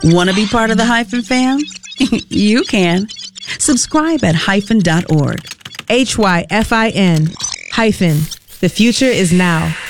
Want to be part of the Hyphen fam? You can. Subscribe at hyphen.org. HYFIN. Hyphen. The future is now.